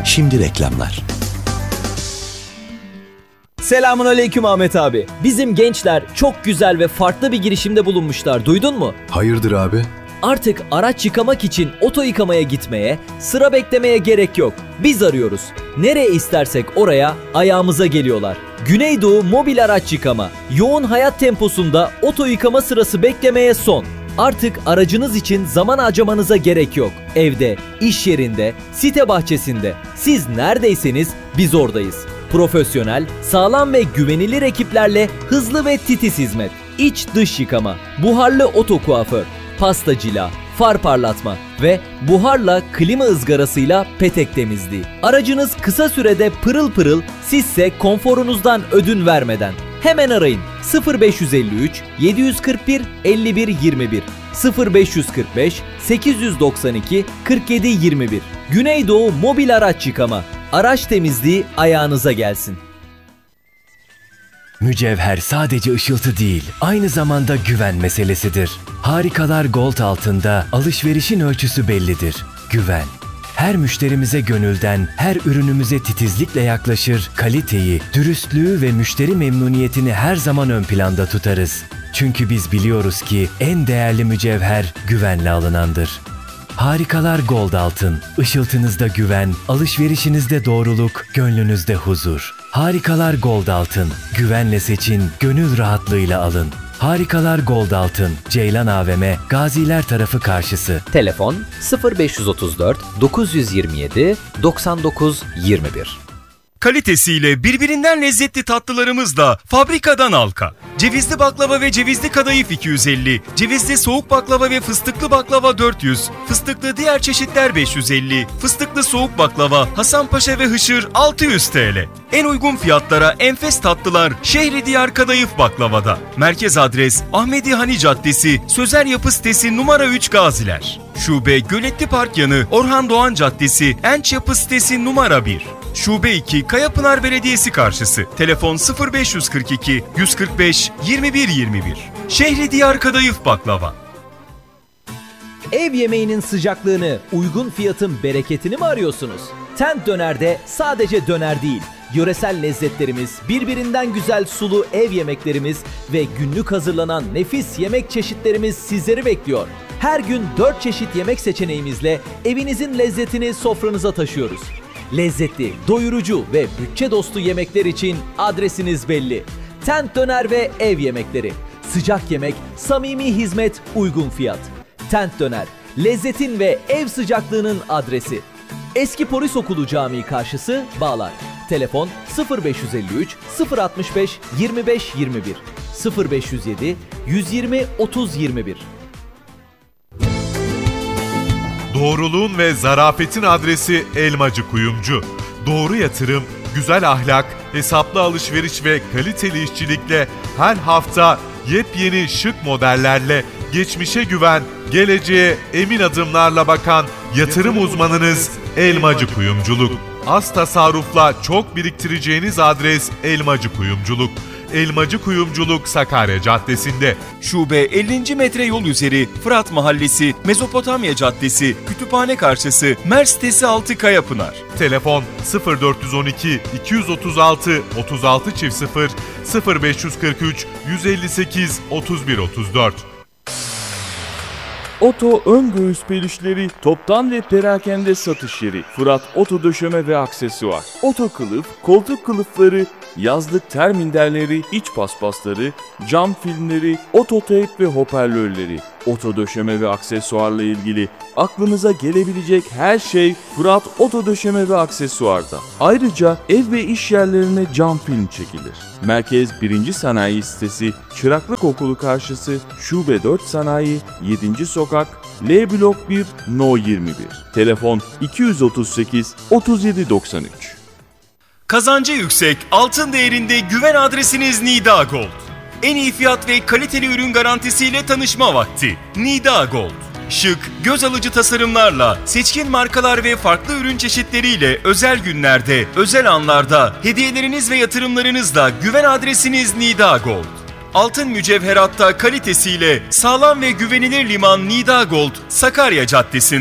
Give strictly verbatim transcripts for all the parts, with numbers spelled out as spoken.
Şimdi reklamlar. Selamünaleyküm Ahmet abi. Bizim gençler çok güzel ve farklı bir girişimde bulunmuşlar. Duydun mu? Hayırdır abi? Artık araç yıkamak için oto yıkamaya gitmeye, sıra beklemeye gerek yok. Biz arıyoruz. Nereye istersek oraya ayağımıza geliyorlar. Güneydoğu Mobil Araç Yıkama. Yoğun hayat temposunda oto yıkama sırası beklemeye son. Artık aracınız için zaman harcamanıza gerek yok. Evde, iş yerinde, site bahçesinde. Siz neredeyseniz biz oradayız. Profesyonel, sağlam ve güvenilir ekiplerle hızlı ve titiz hizmet. İç dış yıkama, buharlı oto kuaför, pasta cila, far parlatma ve buharla klima ızgarasıyla petek temizliği. Aracınız kısa sürede pırıl pırıl, sizse konforunuzdan ödün vermeden. Hemen arayın sıfır beş yüz elli üç yedi kırk bir elli bir yirmi bir sıfır beş yüz kırk beş sekiz yüz doksan iki kırk yedi yirmi bir. Güneydoğu Mobil Araç Yıkama. Araç temizliği ayağınıza gelsin. Mücevher sadece ışıltı değil, aynı zamanda güven meselesidir. Harikalar Gold altında alışverişin ölçüsü bellidir. Güven. Her müşterimize gönülden, her ürünümüze titizlikle yaklaşır, kaliteyi, dürüstlüğü ve müşteri memnuniyetini her zaman ön planda tutarız. Çünkü biz biliyoruz ki en değerli mücevher güvenle alınandır. Harikalar Gold altın, ışıltınızda güven, alışverişinizde doğruluk, gönlünüzde huzur. Harikalar Gold altın, güvenle seçin, gönül rahatlığıyla alın. Harikalar Gold altın, Ceylan A V M, Gaziler tarafı karşısı. Telefon sıfır beş otuz dört dokuz yüz yirmi yedi doksan dokuz yirmi bir. Kalitesiyle birbirinden lezzetli tatlılarımızla fabrikadan halka. Cevizli baklava ve cevizli kadayıf iki yüz elli, cevizli soğuk baklava ve fıstıklı baklava dört yüz, fıstıklı diğer çeşitler beş yüz elli, fıstıklı soğuk baklava, Hasanpaşa ve Hışır altı yüz TL. En uygun fiyatlara enfes tatlılar Şehridiyar Kadayıf Baklava'da. Merkez adres Ahmedi Hani Caddesi, Sözer Yapı Sitesi numara üç Gaziler. Şube Göletli Park yanı Orhan Doğan Caddesi, Enç Yapı Sitesi numara bir. Şube iki Kayapınar Belediyesi karşısı. Telefon sıfır beş yüz kırk iki yüz kırk beş yirmi bir yirmi bir. Şehridiyar Kadayıf Baklava. Ev yemeğinin sıcaklığını, uygun fiyatın bereketini mi arıyorsunuz? Tent Döner'de sadece döner değil, yöresel lezzetlerimiz, birbirinden güzel sulu ev yemeklerimiz ve günlük hazırlanan nefis yemek çeşitlerimiz sizleri bekliyor. Her gün dört çeşit yemek seçeneğimizle evinizin lezzetini sofranıza taşıyoruz. Lezzetli, doyurucu ve bütçe dostu yemekler için adresiniz belli. Tent Döner ve ev yemekleri. Sıcak yemek, samimi hizmet, uygun fiyat. Tent Döner, lezzetin ve ev sıcaklığının adresi. Eski Polis Okulu Camii karşısı, Bağlar. Telefon sıfır beş yüz elli üç sıfır altmış beş yirmi beş yirmi bir sıfır beş yüz yedi yüz yirmi otuz yirmi bir. Doğruluğun ve zarafetin adresi Elmacı Kuyumcu. Doğru yatırım, güzel ahlak, hesaplı alışveriş ve kaliteli işçilikle her hafta yepyeni şık modellerle geçmişe güven, geleceğe emin adımlarla bakan yatırım uzmanınız Elmacı Kuyumculuk. Az tasarrufla çok biriktireceğiniz adres Elmacı Kuyumculuk. Elmacı Kuyumculuk Sakarya Caddesi'nde. Şube ellinci metre yol üzeri Fırat Mahallesi, Mezopotamya Caddesi, Kütüphane karşısı, Mer sitesi altı Kayapınar. Telefon sıfır dört yüz on iki iki yüz otuz altı otuz altı çift sıfır sıfır beş yüz kırk üç yüz elli sekiz otuz bir otuz dört. Oto ön göğüs pelişleri toptan ve perakende satış yeri. Fırat Oto Döşeme ve Aksesuar. Oto kılıf, koltuk kılıfları, yazlık terminderleri, iç paspasları, cam filmleri, ototeyp ve hoparlörleri. Oto döşeme ve aksesuarla ilgili aklınıza gelebilecek her şey Fırat Oto Döşeme ve Aksesuar'da. Ayrıca ev ve iş yerlerine cam film çekilir. Merkez birinci Sanayi Sitesi, Çıraklık Okulu karşısı, Şube dört Sanayi, yedinci Sokak, L Blok bir, No yirmi bir. Telefon iki yüz otuz sekiz otuz yedi doksan üç. Kazancı yüksek, altın değerinde güven adresiniz Nida Gold. En iyi fiyat ve kaliteli ürün garantisiyle tanışma vakti. Nida Gold. Şık, göz alıcı tasarımlarla, seçkin markalar ve farklı ürün çeşitleriyle özel günlerde, özel anlarda, hediyeleriniz ve yatırımlarınızla güven adresiniz Nida Gold. Altın mücevheratta kalitesiyle sağlam ve güvenilir liman Nida Gold, Sakarya Caddesi'nde.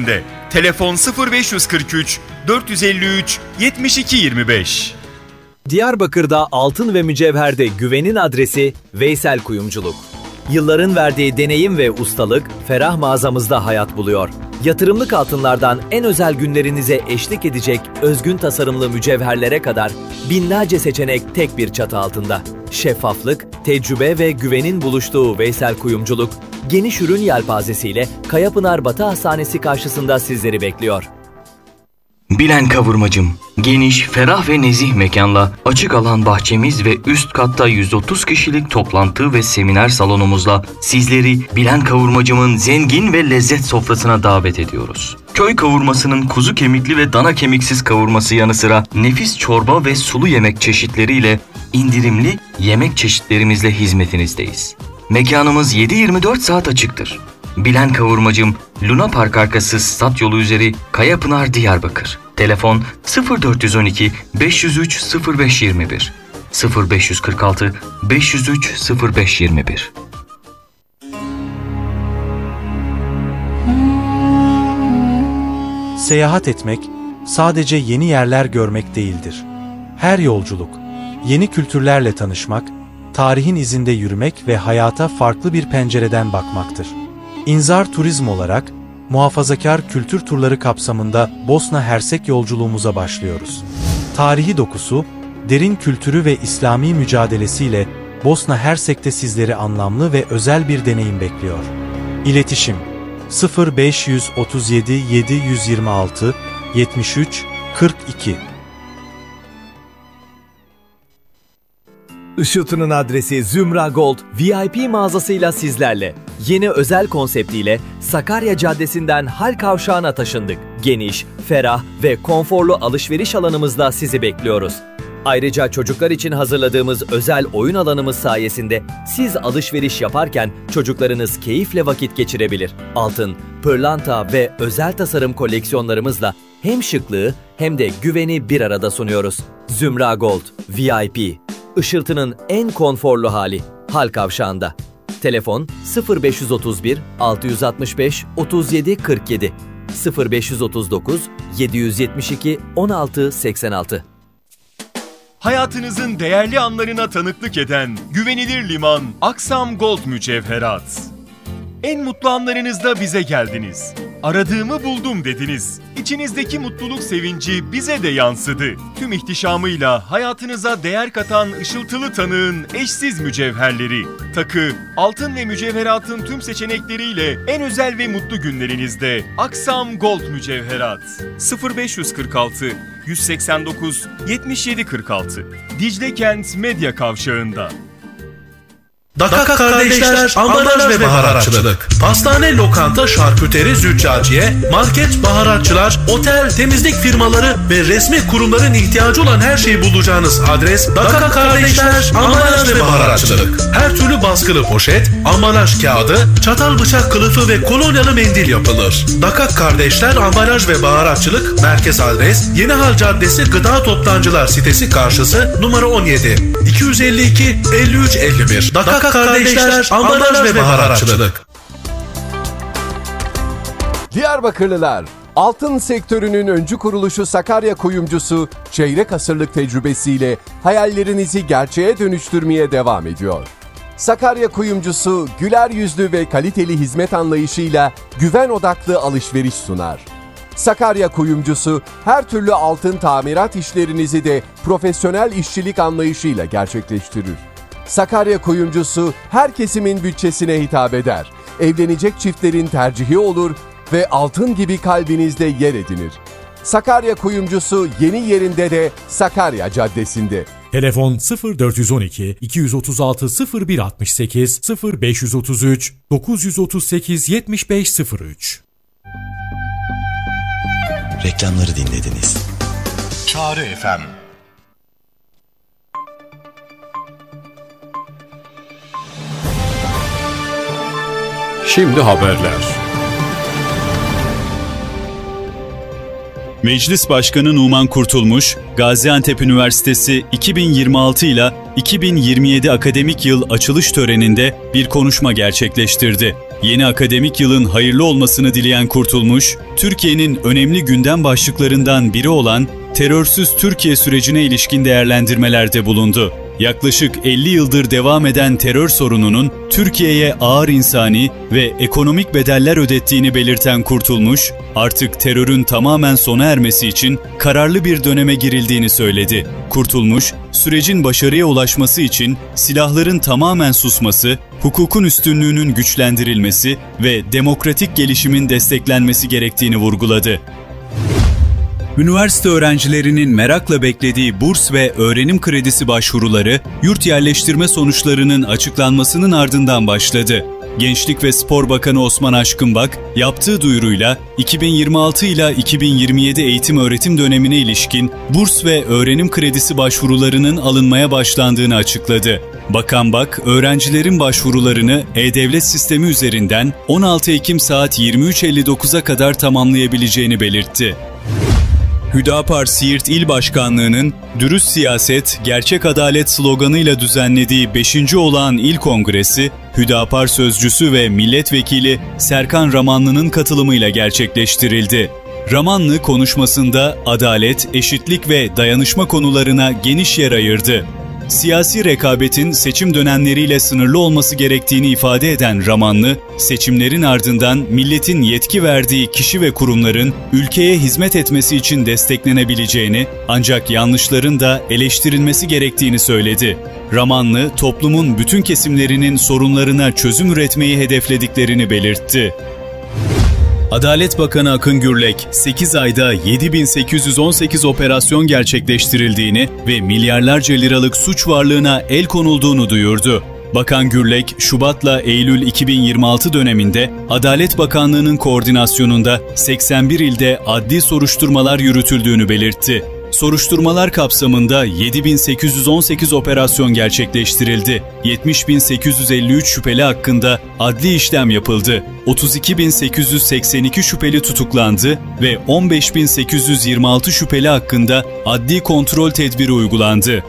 Telefon sıfır beş kırk üç dört yüz elli üç yetmiş iki yirmi beş. Diyarbakır'da altın ve mücevherde güvenin adresi Veysel Kuyumculuk. Yılların verdiği deneyim ve ustalık ferah mağazamızda hayat buluyor. Yatırımlık altınlardan en özel günlerinize eşlik edecek özgün tasarımlı mücevherlere kadar binlerce seçenek tek bir çatı altında. Şeffaflık, tecrübe ve güvenin buluştuğu Veysel Kuyumculuk, geniş ürün yelpazesiyle Kayapınar Batı Hastanesi karşısında sizleri bekliyor. Bilen Kavurmacım, geniş, ferah ve nezih mekanla açık alan bahçemiz ve üst katta yüz otuz kişilik toplantı ve seminer salonumuzla sizleri Bilen Kavurmacım'ın zengin ve lezzet sofrasına davet ediyoruz. Köy kavurmasının kuzu kemikli ve dana kemiksiz kavurması yanı sıra nefis çorba ve sulu yemek çeşitleriyle indirimli yemek çeşitlerimizle hizmetinizdeyiz. Mekanımız yedi yirmi dört saat açıktır. Bilen Kavurmacım, Luna Park arkası stat yolu üzeri Kayapınar, Diyarbakır. Telefon sıfır dört yüz on iki beş yüz üç sıfır beş yirmi bir sıfır beş yüz kırk altı beş yüz üç sıfır beş yirmi bir. Seyahat etmek sadece yeni yerler görmek değildir. Her yolculuk, yeni kültürlerle tanışmak, tarihin izinde yürümek ve hayata farklı bir pencereden bakmaktır. İnzar Turizm olarak muhafazakar kültür turları kapsamında Bosna Hersek yolculuğumuza başlıyoruz. Tarihi dokusu, derin kültürü ve İslami mücadelesiyle Bosna Hersek'te sizleri anlamlı ve özel bir deneyim bekliyor. İletişim sıfır beş otuz yedi yedi yüz yirmi altı yetmiş üç kırk iki. Işıltı'nın adresi Zümra Gold V I P mağazasıyla sizlerle. Yeni özel konseptiyle Sakarya Caddesi'nden Hal Kavşağı'na taşındık. Geniş, ferah ve konforlu alışveriş alanımızda sizi bekliyoruz. Ayrıca çocuklar için hazırladığımız özel oyun alanımız sayesinde siz alışveriş yaparken çocuklarınız keyifle vakit geçirebilir. Altın, pırlanta ve özel tasarım koleksiyonlarımızla hem şıklığı hem de güveni bir arada sunuyoruz. Zümra Gold V I P. Işıltı'nın en konforlu hali Hal Kavşağı'nda. Telefon sıfır beş otuz bir altı altı beş otuz yedi kırk yedi sıfır beş otuz dokuz yedi yetmiş iki on altı seksen altı. Hayatınızın değerli anlarına tanıklık eden güvenilir liman Aksam Gold Mücevherat. En mutlu anlarınızda bize geldiniz. Aradığımı buldum dediniz. İçinizdeki mutluluk sevinci bize de yansıdı. Tüm ihtişamıyla hayatınıza değer katan ışıltılı tanığın eşsiz mücevherleri. Takı, altın ve mücevheratın tüm seçenekleriyle en özel ve mutlu günlerinizde Aksam Gold Mücevherat. sıfır beş kırk altı yüz seksen dokuz yetmiş yedi kırk altı. Dicle Kent Medya Kavşağı'nda. Dakak Kardeşler Ambalaj ve Baharatçılık. Pastane, lokanta, şarküteri, züccaciye, market, baharatçılar, otel, temizlik firmaları ve resmi kurumların ihtiyacı olan her şeyi bulacağınız adres Dakak Kardeşler Ambalaj ve Baharatçılık. Her türlü baskılı poşet, ambalaj kağıdı, çatal bıçak kılıfı ve kolonyalı mendil yapılır. Dakak Kardeşler Ambalaj ve Baharatçılık merkez adres Yenihal Caddesi Gıda Toptancılar sitesi karşısı numara on yedi iki yüz elli iki elli üç elli bir. Dakak Kardeşler Ambalaj ve Baharatçılık. Diyarbakırlılar, altın sektörünün öncü kuruluşu Sakarya Kuyumcusu, çeyrek asırlık tecrübesiyle hayallerinizi gerçeğe dönüştürmeye devam ediyor. Sakarya Kuyumcusu, güler yüzlü ve kaliteli hizmet anlayışıyla güven odaklı alışveriş sunar. Sakarya Kuyumcusu, her türlü altın tamirat işlerinizi de profesyonel işçilik anlayışıyla gerçekleştirir. Sakarya Kuyumcusu her kesimin bütçesine hitap eder. Evlenecek çiftlerin tercihi olur ve altın gibi kalbinizde yer edinir. Sakarya Kuyumcusu yeni yerinde de Sakarya Caddesi'nde. Telefon sıfır dört on iki iki yüz otuz altı sıfır bir altmış sekiz sıfır beş otuz üç dokuz otuz sekiz yetmiş beş sıfır üç. Reklamları dinlediniz. Çağrı F M. Şimdi haberler. Meclis Başkanı Numan Kurtulmuş, Gaziantep Üniversitesi iki bin yirmi altı ile iki bin yirmi yedi akademik yıl açılış töreninde bir konuşma gerçekleştirdi. Yeni akademik yılın hayırlı olmasını dileyen Kurtulmuş, Türkiye'nin önemli gündem başlıklarından biri olan terörsüz Türkiye sürecine ilişkin değerlendirmelerde bulundu. Yaklaşık elli yıldır devam eden terör sorununun Türkiye'ye ağır insani ve ekonomik bedeller ödettiğini belirten Kurtulmuş, artık terörün tamamen sona ermesi için kararlı bir döneme girildiğini söyledi. Kurtulmuş, sürecin başarıya ulaşması için silahların tamamen susması, hukukun üstünlüğünün güçlendirilmesi ve demokratik gelişimin desteklenmesi gerektiğini vurguladı. Üniversite öğrencilerinin merakla beklediği burs ve öğrenim kredisi başvuruları, yurt yerleştirme sonuçlarının açıklanmasının ardından başladı. Gençlik ve Spor Bakanı Osman Aşkınbak, yaptığı duyuruyla iki bin yirmi altı ile iki bin yirmi yedi eğitim öğretim dönemine ilişkin burs ve öğrenim kredisi başvurularının alınmaya başlandığını açıkladı. Bakan Bak, öğrencilerin başvurularını E-Devlet sistemi üzerinden on altı Ekim saat yirmi üç elli dokuza kadar tamamlayabileceğini belirtti. Hüdapar Siirt İl Başkanlığı'nın Dürüst Siyaset, Gerçek Adalet sloganıyla düzenlediği beşinci Olağan İl Kongresi, Hüdapar Sözcüsü ve Milletvekili Serkan Ramanlı'nın katılımıyla gerçekleştirildi. Ramanlı konuşmasında adalet, eşitlik ve dayanışma konularına geniş yer ayırdı. Siyasi rekabetin seçim dönemleriyle sınırlı olması gerektiğini ifade eden Ramanlı, seçimlerin ardından milletin yetki verdiği kişi ve kurumların ülkeye hizmet etmesi için desteklenebileceğini, ancak yanlışların da eleştirilmesi gerektiğini söyledi. Ramanlı, toplumun bütün kesimlerinin sorunlarına çözüm üretmeyi hedeflediklerini belirtti. Adalet Bakanı Akın Gürlek, sekiz ayda yedi bin sekiz yüz on sekiz operasyon gerçekleştirildiğini ve milyarlarca liralık suç varlığına el konulduğunu duyurdu. Bakan Gürlek, Şubat'la Eylül iki bin yirmi altı döneminde Adalet Bakanlığı'nın koordinasyonunda seksen bir ilde adli soruşturmalar yürütüldüğünü belirtti. Soruşturmalar kapsamında yedi bin sekiz yüz on sekiz operasyon gerçekleştirildi. yetmiş bin sekiz yüz elli üç şüpheli hakkında adli işlem yapıldı. otuz iki bin sekiz yüz seksen iki şüpheli tutuklandı ve on beş bin sekiz yüz yirmi altı şüpheli hakkında adli kontrol tedbiri uygulandı.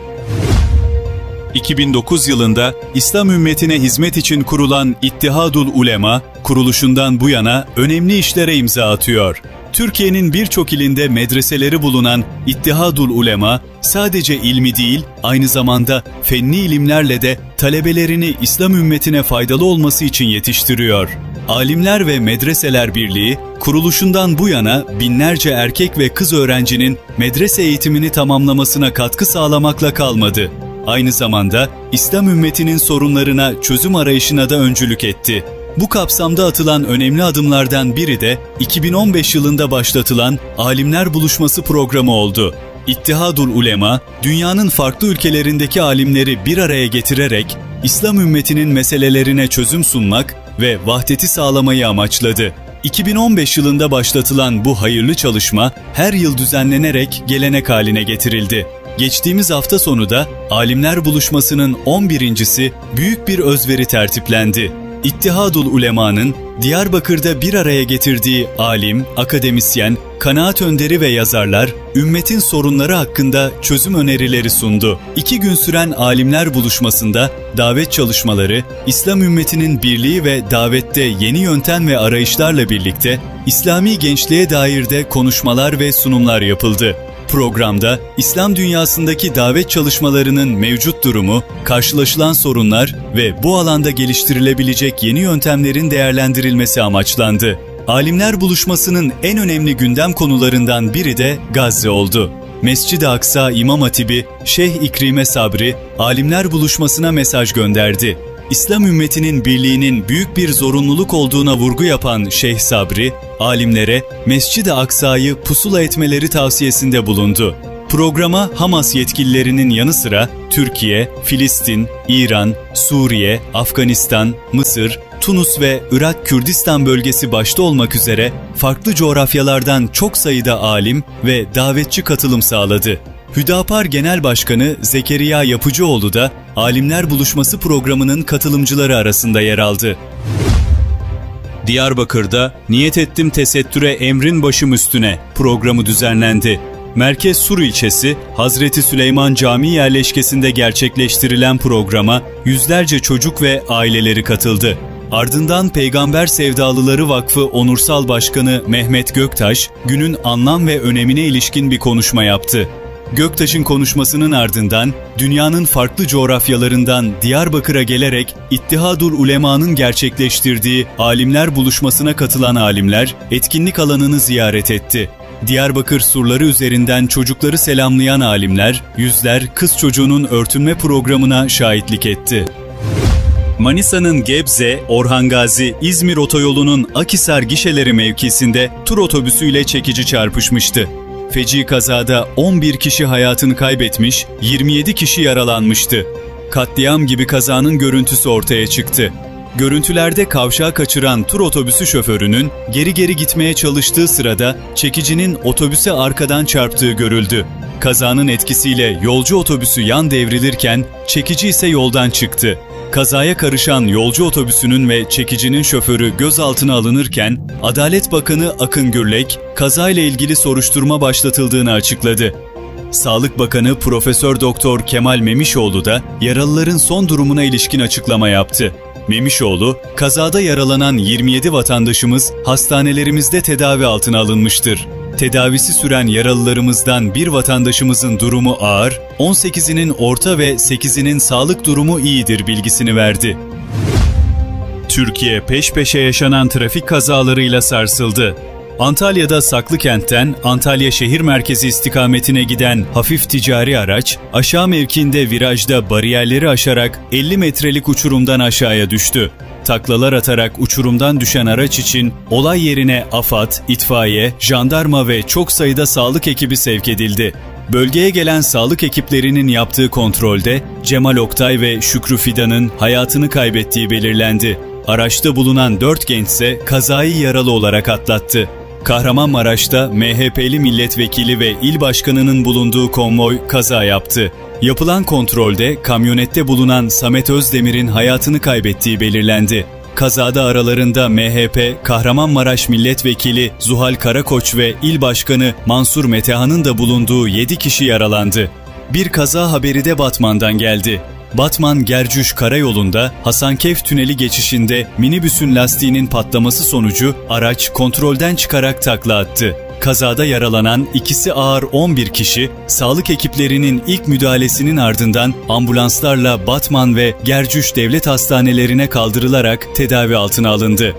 iki bin dokuz yılında İslam ümmetine hizmet için kurulan İttihadul Ulema, kuruluşundan bu yana önemli işlere imza atıyor. Türkiye'nin birçok ilinde medreseleri bulunan İttihadul Ulema, sadece ilmi değil, aynı zamanda fenni ilimlerle de talebelerini İslam ümmetine faydalı olması için yetiştiriyor. Alimler ve Medreseler Birliği, kuruluşundan bu yana binlerce erkek ve kız öğrencinin medrese eğitimini tamamlamasına katkı sağlamakla kalmadı. Aynı zamanda İslam ümmetinin sorunlarına çözüm arayışına da öncülük etti. Bu kapsamda atılan önemli adımlardan biri de iki bin on beş yılında başlatılan Alimler Buluşması programı oldu. İttihadul Ulema, dünyanın farklı ülkelerindeki alimleri bir araya getirerek İslam ümmetinin meselelerine çözüm sunmak ve vahdeti sağlamayı amaçladı. iki bin on beş yılında başlatılan bu hayırlı çalışma her yıl düzenlenerek gelenek haline getirildi. Geçtiğimiz hafta sonu da Alimler Buluşması'nın on birincisi büyük bir özveri tertiplendi. İttihadul Ulema'nın Diyarbakır'da bir araya getirdiği alim, akademisyen, kanaat önderi ve yazarlar, ümmetin sorunları hakkında çözüm önerileri sundu. İki gün süren Alimler Buluşması'nda davet çalışmaları, İslam ümmetinin birliği ve davette yeni yöntem ve arayışlarla birlikte İslami gençliğe dair de konuşmalar ve sunumlar yapıldı. Programda İslam dünyasındaki davet çalışmalarının mevcut durumu, karşılaşılan sorunlar ve bu alanda geliştirilebilecek yeni yöntemlerin değerlendirilmesi amaçlandı. Alimler Buluşması'nın en önemli gündem konularından biri de Gazze oldu. Mescid-i Aksa İmam Hatibi Şeyh İkrime Sabri, Alimler Buluşması'na mesaj gönderdi. İslam ümmetinin birliğinin büyük bir zorunluluk olduğuna vurgu yapan Şeyh Sabri, alimlere Mescid-i Aksa'yı pusula etmeleri tavsiyesinde bulundu. Programa Hamas yetkililerinin yanı sıra Türkiye, Filistin, İran, Suriye, Afganistan, Mısır, Tunus ve Irak Kürdistan bölgesi başta olmak üzere farklı coğrafyalardan çok sayıda alim ve davetçi katılım sağladı. Hüdapar Genel Başkanı Zekeriya Yapıcıoğlu da Alimler Buluşması programının katılımcıları arasında yer aldı. Diyarbakır'da Niyet Ettim Tesettüre Emrin Başım Üstüne programı düzenlendi. Merkez Sur ilçesi Hazreti Süleyman Camii yerleşkesinde gerçekleştirilen programa yüzlerce çocuk ve aileleri katıldı. Ardından Peygamber Sevdalıları Vakfı Onursal Başkanı Mehmet Göktaş, günün anlam ve önemine ilişkin bir konuşma yaptı. Göktaş'ın konuşmasının ardından dünyanın farklı coğrafyalarından Diyarbakır'a gelerek İttihadul Ulema'nın gerçekleştirdiği alimler buluşmasına katılan alimler etkinlik alanını ziyaret etti. Diyarbakır surları üzerinden çocukları selamlayan alimler, yüzler kız çocuğunun örtünme programına şahitlik etti. Manisa'nın Gebze, Orhan Gazi, İzmir otoyolunun Akhisar gişeleri mevkisinde tur otobüsüyle çekici çarpışmıştı. Feci kazada on bir kişi hayatını kaybetmiş, yirmi yedi kişi yaralanmıştı. Katliam gibi kazanın görüntüsü ortaya çıktı. Görüntülerde kavşağı kaçıran tur otobüsü şoförünün geri geri gitmeye çalıştığı sırada çekicinin otobüse arkadan çarptığı görüldü. Kazanın etkisiyle yolcu otobüsü yan devrilirken çekici ise yoldan çıktı. Kazaya karışan yolcu otobüsünün ve çekicinin şoförü gözaltına alınırken Adalet Bakanı Akın Gürlek, kazayla ilgili soruşturma başlatıldığını açıkladı. Sağlık Bakanı Profesör Doktor Kemal Memişoğlu da yaralıların son durumuna ilişkin açıklama yaptı. Memişoğlu, kazada yaralanan yirmi yedi vatandaşımız hastanelerimizde tedavi altına alınmıştır. Tedavisi süren yaralılarımızdan bir vatandaşımızın durumu ağır, on sekizinin orta ve sekizinin sağlık durumu iyidir bilgisini verdi. Türkiye peş peşe yaşanan trafik kazalarıyla sarsıldı. Antalya'da Saklıkent'ten Antalya şehir merkezi istikametine giden hafif ticari araç, aşağı mevkinde virajda bariyerleri aşarak elli metrelik uçurumdan aşağıya düştü. Taklalar atarak uçurumdan düşen araç için olay yerine AFAD, itfaiye, jandarma ve çok sayıda sağlık ekibi sevk edildi. Bölgeye gelen sağlık ekiplerinin yaptığı kontrolde Cemal Oktay ve Şükrü Fidan'ın hayatını kaybettiği belirlendi. Araçta bulunan dört genç ise kazayı yaralı olarak atlattı. Kahramanmaraş'ta M H P'li milletvekili ve il başkanının bulunduğu konvoy kaza yaptı. Yapılan kontrolde kamyonette bulunan Samet Özdemir'in hayatını kaybettiği belirlendi. Kazada aralarında M H P Kahramanmaraş Milletvekili Zuhal Karakoç ve il başkanı Mansur Metehan'ın da bulunduğu yedi kişi yaralandı. Bir kaza haberi de Batman'dan geldi. Batman-Gercüş karayolunda Hasankeyf Tüneli geçişinde minibüsün lastiğinin patlaması sonucu araç kontrolden çıkarak takla attı. Kazada yaralanan ikisi ağır on bir kişi, sağlık ekiplerinin ilk müdahalesinin ardından ambulanslarla Batman ve Gercüş devlet hastanelerine kaldırılarak tedavi altına alındı.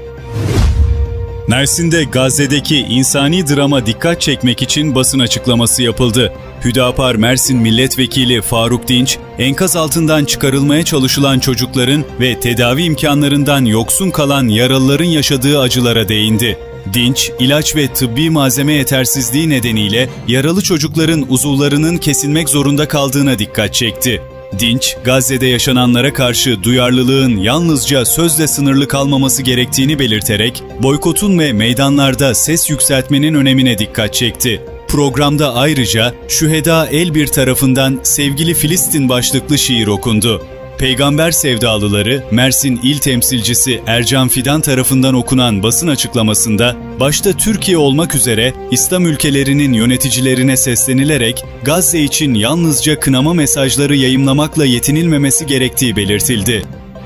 Mersin'de Gazze'deki insani drama dikkat çekmek için basın açıklaması yapıldı. Hüdapar Mersin Milletvekili Faruk Dinç, enkaz altından çıkarılmaya çalışılan çocukların ve tedavi imkanlarından yoksun kalan yaralıların yaşadığı acılara değindi. Dinç, ilaç ve tıbbi malzeme yetersizliği nedeniyle yaralı çocukların uzuvlarının kesilmek zorunda kaldığına dikkat çekti. Dinç, Gazze'de yaşananlara karşı duyarlılığın yalnızca sözle sınırlı kalmaması gerektiğini belirterek, boykotun ve meydanlarda ses yükseltmenin önemine dikkat çekti. Programda ayrıca Şüheda Elbir tarafından Sevgili Filistin başlıklı şiir okundu. Peygamber Sevdalıları Mersin İl Temsilcisi Ercan Fidan tarafından okunan basın açıklamasında, başta Türkiye olmak üzere İslam ülkelerinin yöneticilerine seslenilerek Gazze için yalnızca kınama mesajları yayımlamakla yetinilmemesi gerektiği belirtildi.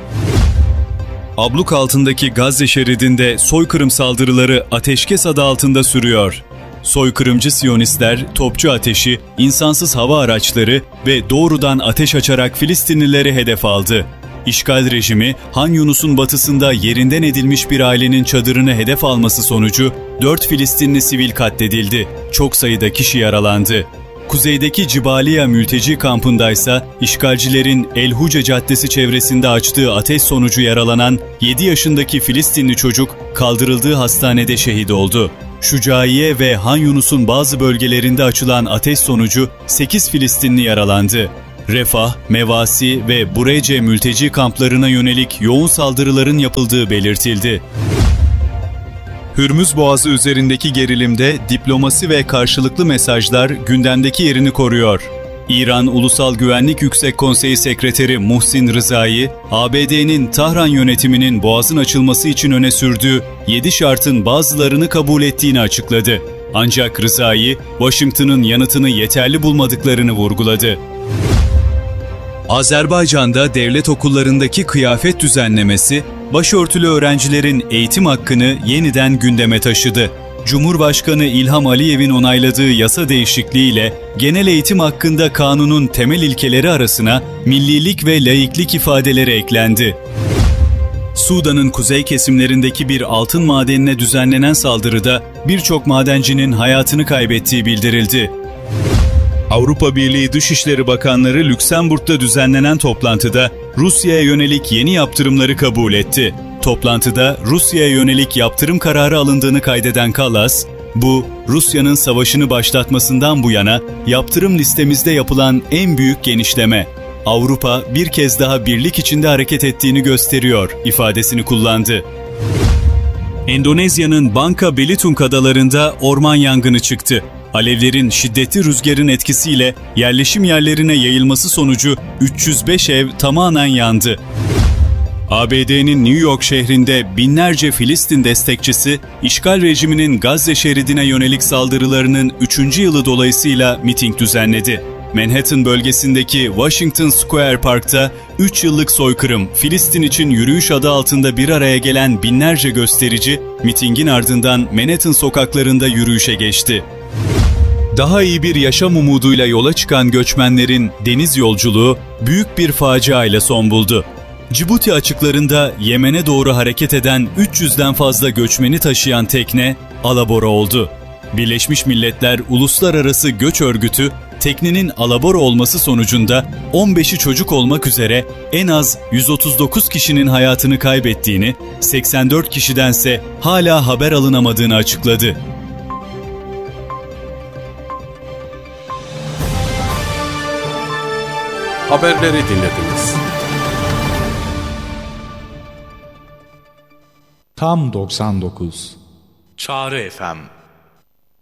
Abluk altındaki Gazze şeridinde soykırım saldırıları ateşkes adı altında sürüyor. Soykırımcı Siyonistler topçu ateşi, insansız hava araçları ve doğrudan ateş açarak Filistinlileri hedef aldı. İşgal rejimi, Han Yunus'un batısında yerinden edilmiş bir ailenin çadırını hedef alması sonucu dört Filistinli sivil katledildi. Çok sayıda kişi yaralandı. Kuzeydeki Cibaliya mülteci kampındaysa işgalcilerin El Huce Caddesi çevresinde açtığı ateş sonucu yaralanan yedi yaşındaki Filistinli çocuk kaldırıldığı hastanede şehit oldu. Şucaiye ve Han Yunus'un bazı bölgelerinde açılan ateş sonucu sekiz Filistinli yaralandı. Refah, Mevasi ve Burece mülteci kamplarına yönelik yoğun saldırıların yapıldığı belirtildi. Hürmüz Boğazı üzerindeki gerilimde diplomasi ve karşılıklı mesajlar gündemdeki yerini koruyor. İran Ulusal Güvenlik Yüksek Konseyi Sekreteri Muhsin Rızai, A B D'nin Tahran yönetiminin Boğaz'ın açılması için öne sürdüğü yedi şartın bazılarını kabul ettiğini açıkladı. Ancak Rızai, Washington'ın yanıtını yeterli bulmadıklarını vurguladı. Azerbaycan'da devlet okullarındaki kıyafet düzenlemesi, başörtülü öğrencilerin eğitim hakkını yeniden gündeme taşıdı. Cumhurbaşkanı İlham Aliyev'in onayladığı yasa değişikliğiyle genel eğitim hakkında kanunun temel ilkeleri arasına millilik ve laiklik ifadeleri eklendi. Sudan'ın kuzey kesimlerindeki bir altın madenine düzenlenen saldırıda birçok madencinin hayatını kaybettiği bildirildi. Avrupa Birliği Dışişleri Bakanları Lüksemburg'da düzenlenen toplantıda Rusya'ya yönelik yeni yaptırımları kabul etti. Toplantıda Rusya'ya yönelik yaptırım kararı alındığını kaydeden Kallas, bu Rusya'nın savaşını başlatmasından bu yana yaptırım listemizde yapılan en büyük genişleme. Avrupa bir kez daha birlik içinde hareket ettiğini gösteriyor ifadesini kullandı. Endonezya'nın Bangka Belitung adalarında orman yangını çıktı. Alevlerin şiddetli rüzgarın etkisiyle yerleşim yerlerine yayılması sonucu üç yüz beş ev tamamen yandı. A B D'nin New York şehrinde binlerce Filistin destekçisi, işgal rejiminin Gazze şeridine yönelik saldırılarının üçüncü yılı dolayısıyla miting düzenledi. Manhattan bölgesindeki Washington Square Park'ta üç yıllık soykırım, Filistin için yürüyüş adı altında bir araya gelen binlerce gösterici, mitingin ardından Manhattan sokaklarında yürüyüşe geçti. Daha iyi bir yaşam umuduyla yola çıkan göçmenlerin deniz yolculuğu büyük bir facia ile son buldu. Cibuti açıklarında Yemen'e doğru hareket eden üç yüzden fazla göçmeni taşıyan tekne alabora oldu. Birleşmiş Milletler Uluslararası Göç Örgütü, teknenin alabora olması sonucunda on beşi çocuk olmak üzere en az yüz otuz dokuz kişinin hayatını kaybettiğini, seksen dört kişidense hala haber alınamadığını açıkladı. Haberleri dinlediniz. Tam doksan dokuz. Çağrı F M